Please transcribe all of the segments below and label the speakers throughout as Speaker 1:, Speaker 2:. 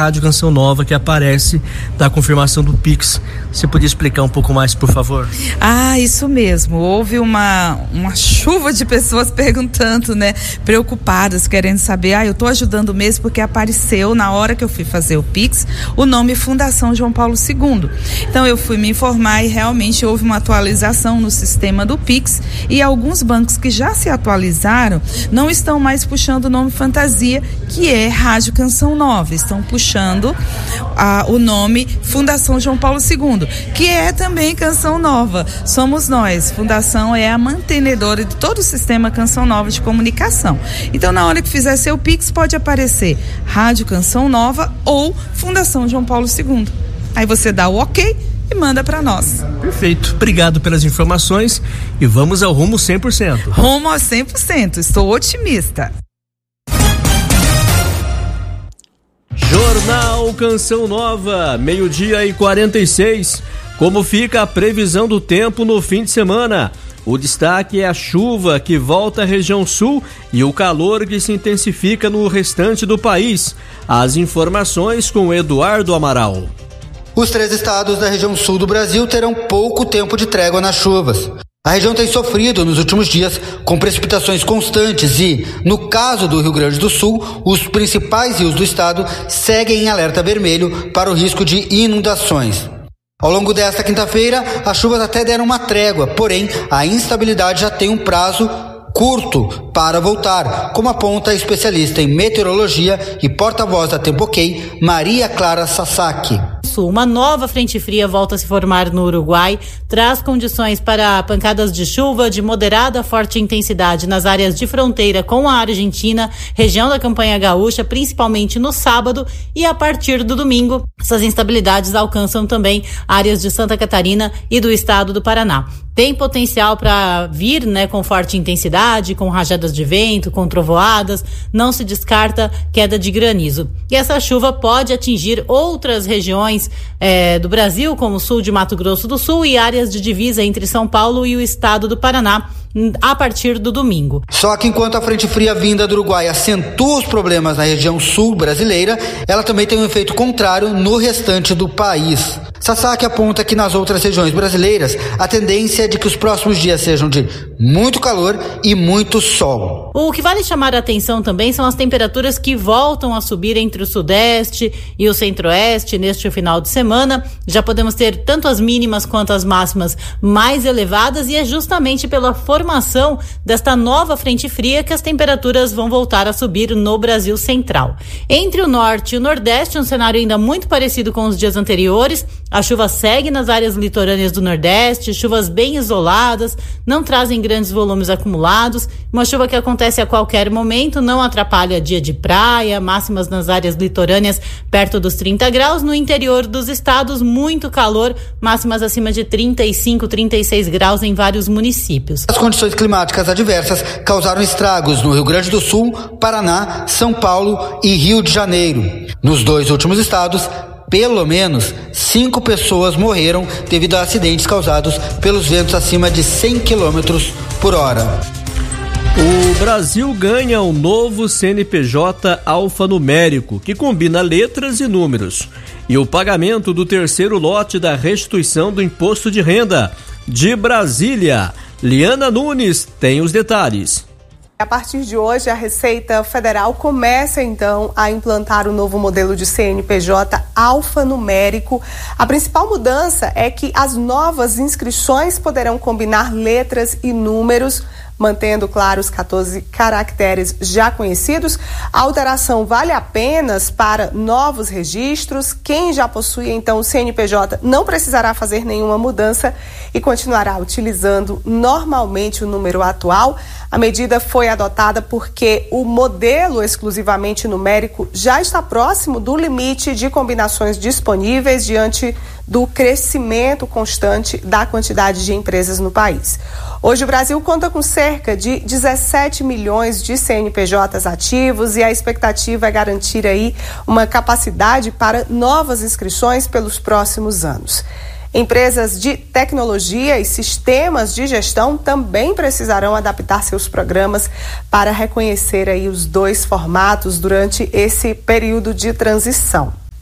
Speaker 1: Rádio Canção Nova que aparece da confirmação do Pix. Você podia explicar um pouco mais, por favor?
Speaker 2: Isso mesmo. Houve uma chuva de pessoas perguntando, né? Preocupadas, querendo saber. Eu estou ajudando mesmo porque apareceu na hora que eu fui fazer o Pix o nome Fundação João Paulo II. Então eu fui me informar e realmente houve uma atualização no sistema do Pix e alguns bancos que já se atualizaram não estão mais puxando o nome fantasia, que é Rádio Canção Nova. Estão puxando o nome Fundação João Paulo II, que é também Canção Nova. Somos nós. Fundação é a mantenedora de todo o sistema Canção Nova de comunicação. Então, na hora que fizer seu Pix, pode aparecer Rádio Canção Nova ou Fundação João Paulo II. Aí você dá o ok e manda para nós.
Speaker 1: Perfeito. Obrigado pelas informações e vamos ao rumo 100%.
Speaker 2: Rumo ao 100%. Estou otimista.
Speaker 1: Jornal Canção Nova, 12:46. Como fica a previsão do tempo no fim de semana? O destaque é a chuva que volta à região sul e o calor que se intensifica no restante do país. As informações com Eduardo Amaral.
Speaker 3: Os 3 estados da região sul do Brasil terão pouco tempo de trégua nas chuvas. A região tem sofrido nos últimos dias com precipitações constantes e, no caso do Rio Grande do Sul, os principais rios do estado seguem em alerta vermelho para o risco de inundações. Ao longo desta quinta-feira, as chuvas até deram uma trégua, porém a instabilidade já tem um prazo curto para voltar, como aponta a especialista em meteorologia e porta-voz da Tempo-OK, Maria Clara Sasaki.
Speaker 4: Uma nova frente fria volta a se formar no Uruguai, traz condições para pancadas de chuva de moderada a forte intensidade nas áreas de fronteira com a Argentina, região da Campanha Gaúcha, principalmente no sábado, e a partir do domingo, essas instabilidades alcançam também áreas de Santa Catarina e do estado do Paraná. Tem potencial para vir, com forte intensidade, com rajadas de vento, com trovoadas, não se descarta queda de granizo. E essa chuva pode atingir outras regiões do Brasil, como o sul de Mato Grosso do Sul e áreas de divisa entre São Paulo e o estado do Paraná, a partir do domingo.
Speaker 3: Só que enquanto a frente fria vinda do Uruguai acentua os problemas na região sul brasileira, ela também tem um efeito contrário no restante do país. Sasaki aponta que nas outras regiões brasileiras a tendência é de que os próximos dias sejam de muito calor e muito sol.
Speaker 4: O que vale chamar a atenção também são as temperaturas que voltam a subir entre o sudeste e o centro-oeste neste final de semana. Já podemos ter tanto as mínimas quanto as máximas mais elevadas e é justamente pela formação desta nova frente fria que as temperaturas vão voltar a subir no Brasil central. Entre o norte e o nordeste, um cenário ainda muito parecido com os dias anteriores. A chuva segue nas áreas litorâneas do Nordeste, chuvas bem isoladas, não trazem grandes volumes acumulados. Uma chuva que acontece a qualquer momento, não atrapalha dia de praia, máximas nas áreas litorâneas perto dos 30 graus. No interior dos estados, muito calor, máximas acima de 35, 36 graus em vários municípios.
Speaker 3: As condições climáticas adversas causaram estragos no Rio Grande do Sul, Paraná, São Paulo e Rio de Janeiro. Nos 2 últimos estados, pelo menos 5 pessoas morreram devido a acidentes causados pelos ventos acima de 100 km por hora.
Speaker 1: O Brasil ganha um novo CNPJ alfanumérico, que combina letras e números. E o pagamento do 3º lote da restituição do imposto de renda. De Brasília, Liana Nunes tem os detalhes.
Speaker 5: A partir de hoje, a Receita Federal começa, então, a implantar o novo modelo de CNPJ alfanumérico. A principal mudança é que as novas inscrições poderão combinar letras e números, mantendo, claro, os 14 caracteres já conhecidos. A alteração vale apenas para novos registros. Quem já possui, então, o CNPJ não precisará fazer nenhuma mudança e continuará utilizando normalmente o número atual. A medida foi adotada porque o modelo exclusivamente numérico já está próximo do limite de combinações disponíveis diante do crescimento constante da quantidade de empresas no país. Hoje o Brasil conta com cerca de 17 milhões de CNPJs ativos e a expectativa é garantir aí uma capacidade para novas inscrições pelos próximos anos. Empresas de tecnologia e sistemas de gestão também precisarão adaptar seus programas para reconhecer aí os 2 formatos durante esse período de transição.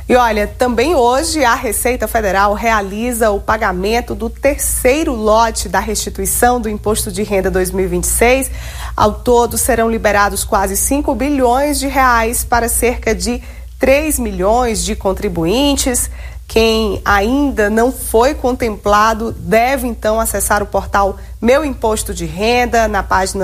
Speaker 5: E olha, também hoje a Receita Federal realiza o pagamento do terceiro lote da restituição do Imposto de Renda 2026. Ao todo serão liberados quase 5 bilhões de reais para cerca de 3 milhões de contribuintes. Quem ainda não foi contemplado deve então acessar o portal Meu Imposto de Renda na página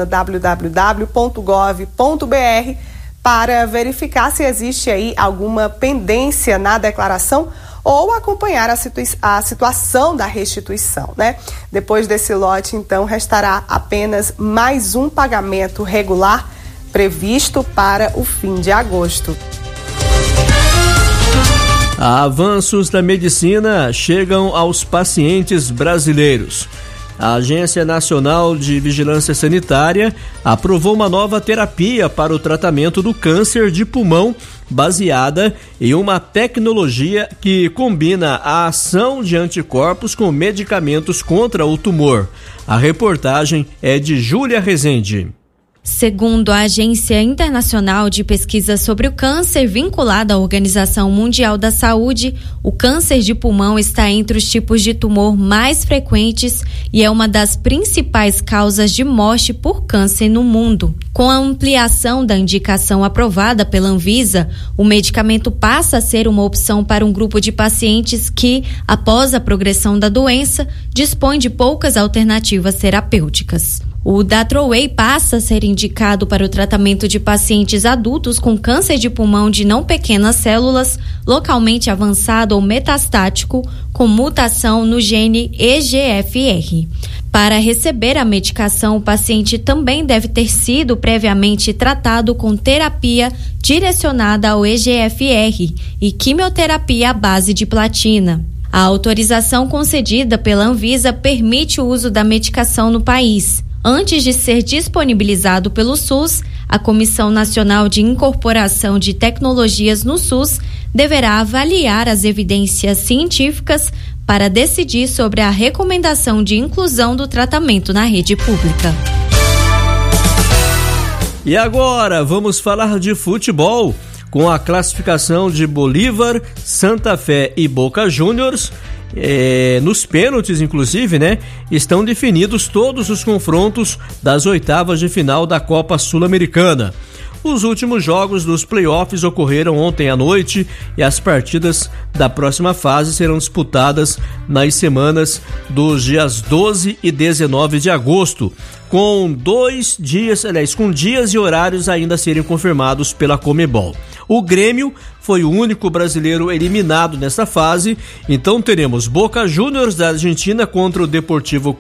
Speaker 5: www.gov.br para verificar se existe aí alguma pendência na declaração ou acompanhar a situação da restituição, né? Depois desse lote, então, restará apenas mais um pagamento regular previsto para o fim de agosto.
Speaker 1: Avanços da medicina chegam aos pacientes brasileiros. A Agência Nacional de Vigilância Sanitária aprovou uma nova terapia para o tratamento do câncer de pulmão, baseada em uma tecnologia que combina a ação de anticorpos com medicamentos contra o tumor. A reportagem é de Júlia Rezende.
Speaker 6: Segundo a Agência Internacional de Pesquisa sobre o Câncer, vinculada à Organização Mundial da Saúde, o câncer de pulmão está entre os tipos de tumor mais frequentes e é uma das principais causas de morte por câncer no mundo. Com a ampliação da indicação aprovada pela Anvisa, o medicamento passa a ser uma opção para um grupo de pacientes que, após a progressão da doença, dispõe de poucas alternativas terapêuticas. O Datroway passa a ser indicado para o tratamento de pacientes adultos com câncer de pulmão de não pequenas células, localmente avançado ou metastático, com mutação no gene EGFR. Para receber a medicação, o paciente também deve ter sido previamente tratado com terapia direcionada ao EGFR e quimioterapia à base de platina. A autorização concedida pela Anvisa permite o uso da medicação no país. Antes de ser disponibilizado pelo SUS, a Comissão Nacional de Incorporação de Tecnologias no SUS deverá avaliar as evidências científicas para decidir sobre a recomendação de inclusão do tratamento na rede pública.
Speaker 1: E agora vamos falar de futebol. Com a classificação de Bolívar, Santa Fé e Boca Juniors, nos pênaltis, inclusive, né? Estão definidos todos os confrontos das oitavas de final da Copa Sul-Americana. Os últimos jogos dos playoffs ocorreram ontem à noite e as partidas da próxima fase serão disputadas nas semanas dos dias 12 e 19 de agosto, com dias e horários ainda a serem confirmados pela Conmebol. O Grêmio foi o único brasileiro eliminado nessa fase, então teremos Boca Juniors da Argentina contra o Deportivo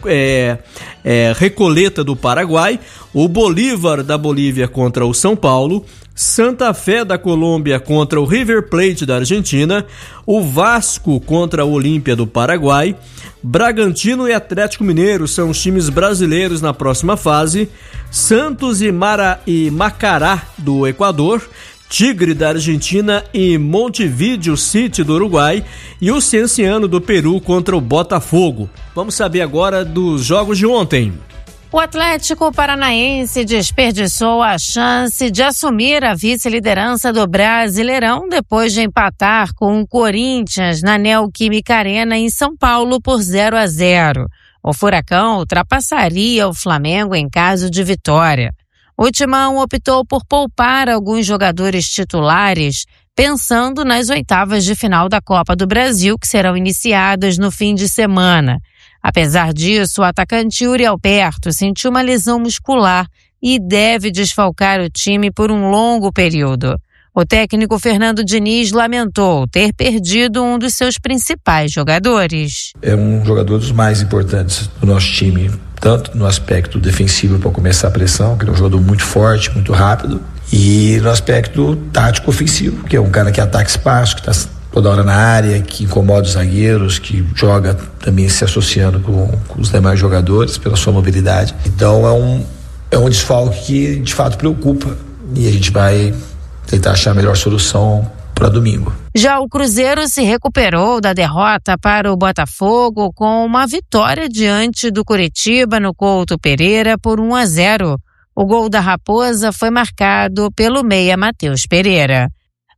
Speaker 1: Recoleta do Paraguai, o Bolívar da Bolívia contra o São Paulo, Santa Fé da Colômbia contra o River Plate da Argentina, o Vasco contra o Olímpia do Paraguai, Bragantino e Atlético Mineiro são os times brasileiros na próxima fase, Santos e Macará do Equador, Tigre da Argentina e Montevideo City do Uruguai e o Cienciano do Peru contra o Botafogo. Vamos saber agora dos jogos de ontem.
Speaker 7: O Atlético Paranaense desperdiçou a chance de assumir a vice-liderança do Brasileirão depois de empatar com o Corinthians na Neoquímica Arena em São Paulo por 0-0. O Furacão ultrapassaria o Flamengo em caso de vitória. O Timão optou por poupar alguns jogadores titulares, pensando nas oitavas de final da Copa do Brasil, que serão iniciadas no fim de semana. Apesar disso, o atacante Yuri Alberto sentiu uma lesão muscular e deve desfalcar o time por um longo período. O técnico Fernando Diniz lamentou ter perdido um dos seus principais jogadores.
Speaker 8: É um jogador dos mais importantes do nosso time, tanto no aspecto defensivo para começar a pressão, que é um jogador muito forte, muito rápido, e no aspecto tático ofensivo, que é um cara que ataca espaço, que está toda hora na área, que incomoda os zagueiros, que joga também se associando com os demais jogadores pela sua mobilidade. Então é um desfalque que de fato preocupa e a gente vai tentar achar a melhor solução para domingo.
Speaker 7: Já o Cruzeiro se recuperou da derrota para o Botafogo com uma vitória diante do Curitiba no Couto Pereira por 1-0. O gol da Raposa foi marcado pelo meia Matheus Pereira.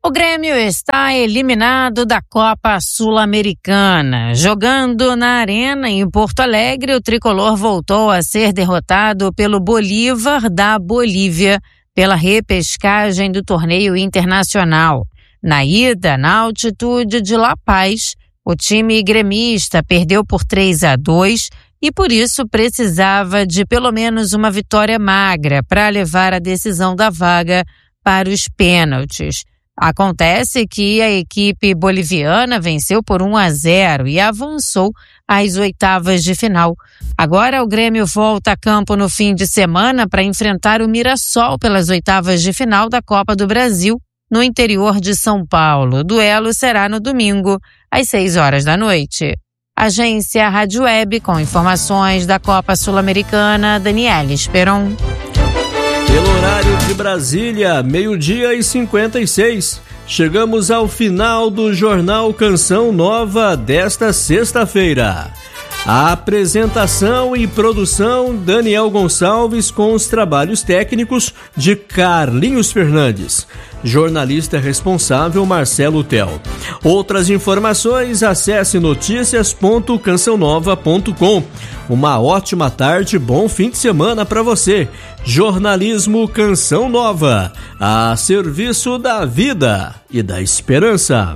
Speaker 7: O Grêmio está eliminado da Copa Sul-Americana. Jogando na Arena, em Porto Alegre, o tricolor voltou a ser derrotado pelo Bolívar da Bolívia pela repescagem do torneio internacional. Na ida, na altitude de La Paz, o time gremista perdeu por 3-2 e por isso precisava de pelo menos uma vitória magra para levar a decisão da vaga para os pênaltis. Acontece que a equipe boliviana venceu por 1-0 e avançou às oitavas de final. Agora o Grêmio volta a campo no fim de semana para enfrentar o Mirassol pelas oitavas de final da Copa do Brasil, no interior de São Paulo. O duelo será no domingo, às 6 da noite. Agência Rádio Web, com informações da Copa Sul-Americana, Daniela Esperon.
Speaker 1: Pelo horário de Brasília, 12:56, chegamos ao final do Jornal Canção Nova desta sexta-feira. A apresentação e produção, Daniel Gonçalves, com os trabalhos técnicos de Carlinhos Fernandes. Jornalista responsável, Marcelo Tel. Outras informações, acesse noticias.cançãonova.com. Uma ótima tarde, bom fim de semana para você. Jornalismo Canção Nova, a serviço da vida e da esperança.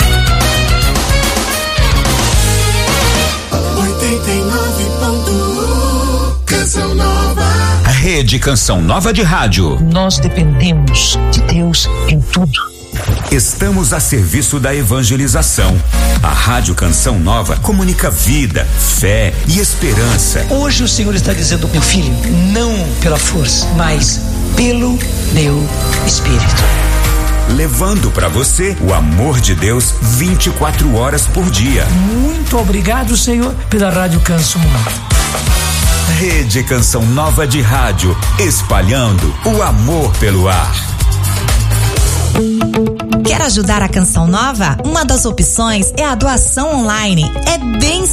Speaker 9: 89.1 Canção Nova. A Rede Canção Nova de Rádio.
Speaker 10: Nós dependemos de Deus em tudo.
Speaker 9: Estamos a serviço da evangelização. A Rádio Canção Nova comunica vida, fé e esperança.
Speaker 10: Hoje o Senhor está dizendo, meu filho, não pela força, mas pelo meu Espírito.
Speaker 9: Levando para você o amor de Deus 24 horas por dia.
Speaker 10: Muito obrigado, Senhor, pela Rádio Canção Nova.
Speaker 9: Rede Canção Nova de Rádio, espalhando o amor pelo ar.
Speaker 11: Quer ajudar a Canção Nova? Uma das opções é a doação online. É bem